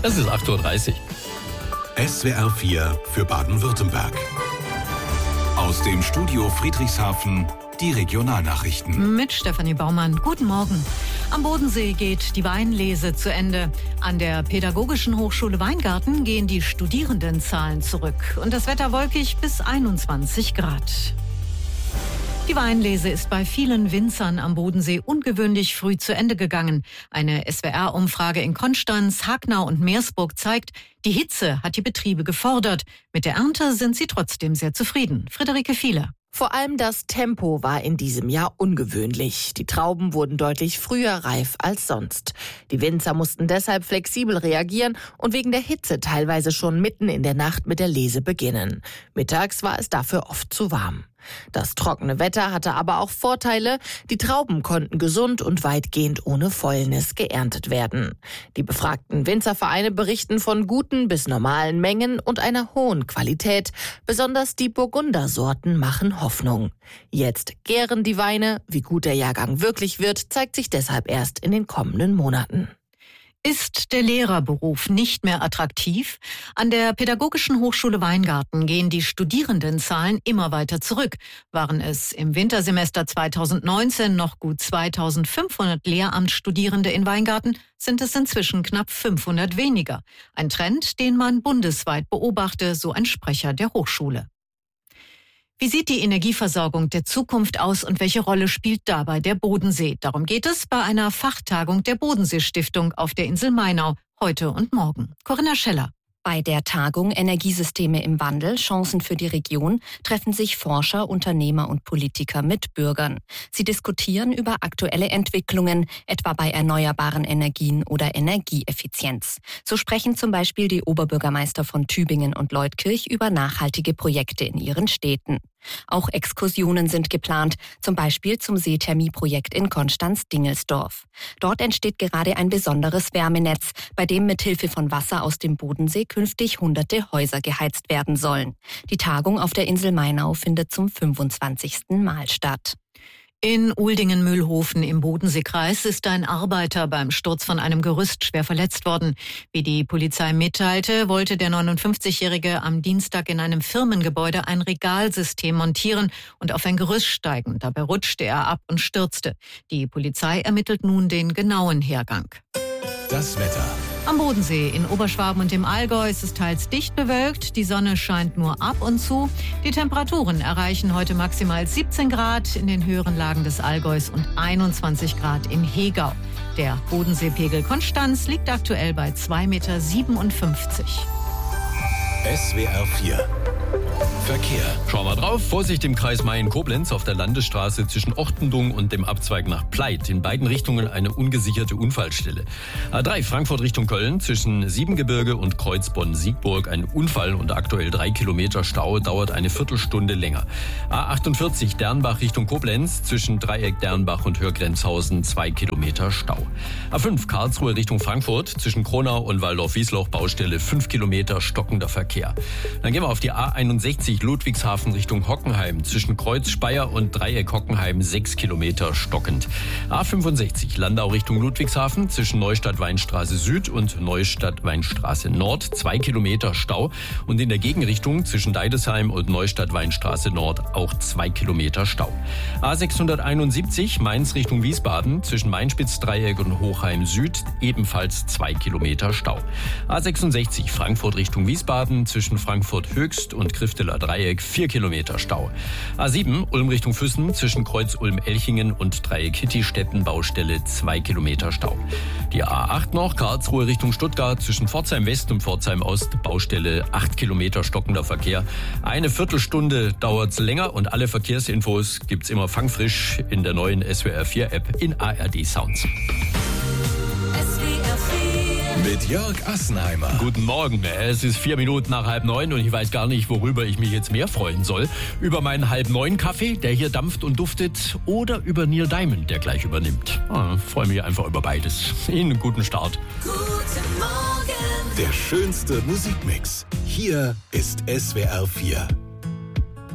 Es ist 8:30 Uhr. SWR 4 für Baden-Württemberg. Aus dem Studio Friedrichshafen die Regionalnachrichten. Mit Stefanie Baumann. Guten Morgen. Am Bodensee geht die Weinlese zu Ende. An der Pädagogischen Hochschule Weingarten gehen die Studierendenzahlen zurück. Und das Wetter wolkig bis 21 Grad. Die Weinlese ist bei vielen Winzern am Bodensee ungewöhnlich früh zu Ende gegangen. Eine SWR-Umfrage in Konstanz, Hagnau und Meersburg zeigt, die Hitze hat die Betriebe gefordert. Mit der Ernte sind sie trotzdem sehr zufrieden. Friederike Fiele. Vor allem das Tempo war in diesem Jahr ungewöhnlich. Die Trauben wurden deutlich früher reif als sonst. Die Winzer mussten deshalb flexibel reagieren und wegen der Hitze teilweise schon mitten in der Nacht mit der Lese beginnen. Mittags war es dafür oft zu warm. Das trockene Wetter hatte aber auch Vorteile. Die Trauben konnten gesund und weitgehend ohne Fäulnis geerntet werden. Die befragten Winzervereine berichten von guten bis normalen Mengen und einer hohen Qualität. Besonders die Burgundersorten machen Hoffnung. Jetzt gären die Weine. Wie gut der Jahrgang wirklich wird, zeigt sich deshalb erst in den kommenden Monaten. Ist der Lehrerberuf nicht mehr attraktiv? An der Pädagogischen Hochschule Weingarten gehen die Studierendenzahlen immer weiter zurück. Waren es im Wintersemester 2019 noch gut 2.500 Lehramtsstudierende in Weingarten, sind es inzwischen knapp 500 weniger. Ein Trend, den man bundesweit beobachte, so ein Sprecher der Hochschule. Wie sieht die Energieversorgung der Zukunft aus und welche Rolle spielt dabei der Bodensee? Darum geht es bei einer Fachtagung der Bodensee-Stiftung auf der Insel Mainau heute und morgen. Corinna Scheller. Bei der Tagung Energiesysteme im Wandel, Chancen für die Region, treffen sich Forscher, Unternehmer und Politiker mit Bürgern. Sie diskutieren über aktuelle Entwicklungen, etwa bei erneuerbaren Energien oder Energieeffizienz. So sprechen zum Beispiel die Oberbürgermeister von Tübingen und Leutkirch über nachhaltige Projekte in ihren Städten. Auch Exkursionen sind geplant, zum Beispiel zum Seethermieprojekt in Konstanz-Dingelsdorf. Dort entsteht gerade ein besonderes Wärmenetz, bei dem mithilfe von Wasser aus dem Bodensee künftig hunderte Häuser geheizt werden sollen. Die Tagung auf der Insel Mainau findet zum 25. Mal statt. In Uldingen-Mühlhofen im Bodenseekreis ist ein Arbeiter beim Sturz von einem Gerüst schwer verletzt worden. Wie die Polizei mitteilte, wollte der 59-Jährige am Dienstag in einem Firmengebäude ein Regalsystem montieren und auf ein Gerüst steigen. Dabei rutschte er ab und stürzte. Die Polizei ermittelt nun den genauen Hergang. Das Wetter. Am Bodensee in Oberschwaben und im Allgäu ist es teils dicht bewölkt. Die Sonne scheint nur ab und zu. Die Temperaturen erreichen heute maximal 17 Grad in den höheren Lagen des Allgäus und 21 Grad im Hegau. Der Bodenseepegel Konstanz liegt aktuell bei 2,57 Meter. SWR 4 Verkehr. Schauen wir drauf. Vorsicht im Kreis Mayen-Koblenz auf der Landesstraße zwischen Ochtendung und dem Abzweig nach Pleit. In beiden Richtungen eine ungesicherte Unfallstelle. A3 Frankfurt Richtung Köln zwischen Siebengebirge und Kreuzbonn-Siegburg ein Unfall und aktuell 3 Kilometer Stau, dauert eine Viertelstunde länger. A48 Dernbach Richtung Koblenz zwischen Dreieck Dernbach und Hörgrenzhausen 2 Kilometer Stau. A5 Karlsruhe Richtung Frankfurt zwischen Kronau und Waldorf-Wiesloch Baustelle 5 Kilometer stockender Verkehr. Dann gehen wir auf die A61 Ludwigshafen Richtung Hockenheim zwischen Kreuz Speyer und Dreieck Hockenheim 6 Kilometer stockend. A65 Landau Richtung Ludwigshafen zwischen Neustadt-Weinstraße Süd und Neustadt-Weinstraße Nord 2 Kilometer Stau und in der Gegenrichtung zwischen Deidesheim und Neustadt-Weinstraße Nord auch 2 Kilometer Stau. A671 Mainz Richtung Wiesbaden zwischen Mainspitz-Dreieck und Hochheim Süd ebenfalls 2 Kilometer Stau. A66 Frankfurt Richtung Wiesbaden zwischen Frankfurt Höchst und Grifteler Dreieck 4 Kilometer Stau. A7 Ulm Richtung Füssen zwischen Kreuz Ulm-Elchingen und Dreieck Hittistetten Baustelle 2 Kilometer Stau. Die A8 noch Karlsruhe Richtung Stuttgart zwischen Pforzheim West und Pforzheim Ost Baustelle 8 Kilometer stockender Verkehr. Eine Viertelstunde dauert's länger und alle Verkehrsinfos gibt's immer fangfrisch in der neuen SWR 4 App in ARD Sounds. Mit Jörg Assenheimer. Guten Morgen. Es ist 4 Minuten nach 8:30 und ich weiß gar nicht, worüber ich mich jetzt mehr freuen soll. Über meinen 8:30 Kaffee, der hier dampft und duftet, oder über Neil Diamond, der gleich übernimmt. Freue mich einfach über beides. Ihnen einen guten Start. Guten Morgen. Der schönste Musikmix. Hier ist SWR 4.